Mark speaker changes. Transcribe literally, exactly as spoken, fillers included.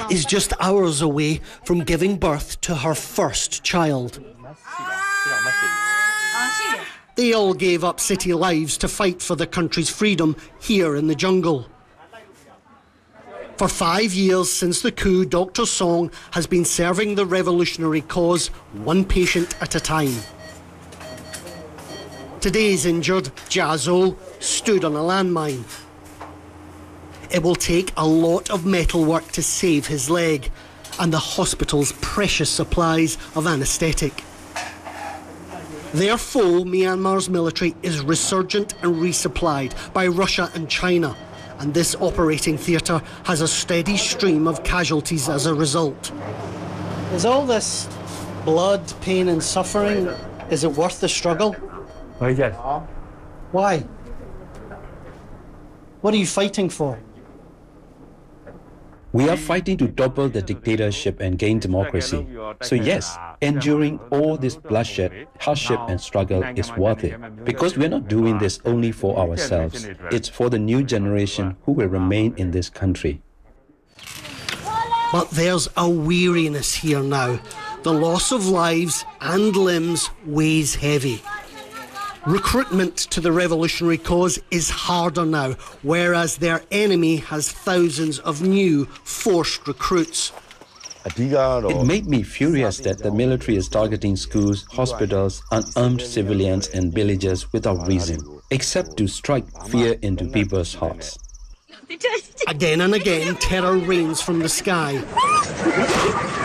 Speaker 1: is just hours away from giving birth to her first child. They all gave up city lives to fight for the country's freedom here in the jungle. For five years since the coup, Doctor Song has been serving the revolutionary cause one patient at a time. Today's injured Jazo stood on a landmine. It will take a lot of metalwork to save his leg and the hospital's precious supplies of anaesthetic. Their foe, Myanmar's military, is resurgent and resupplied by Russia and China, and this operating theatre has a steady stream of casualties as a result. Is all this blood, pain and suffering, is it worth the struggle?
Speaker 2: Yes.
Speaker 1: Why? What are you fighting for?
Speaker 3: We are fighting to topple the dictatorship and gain democracy. So yes, enduring all this bloodshed, hardship and struggle is worth it. Because we're not doing this only for ourselves. It's for the new generation who will remain in this country.
Speaker 1: But there's a weariness here now. The loss of lives and limbs weighs heavy. Recruitment to the revolutionary cause is harder now, whereas their enemy has thousands of new forced recruits.
Speaker 3: It made me furious that the military is targeting schools, hospitals, unarmed civilians and villagers without reason, except to strike fear into people's hearts.
Speaker 1: Again and again, terror rains from the sky.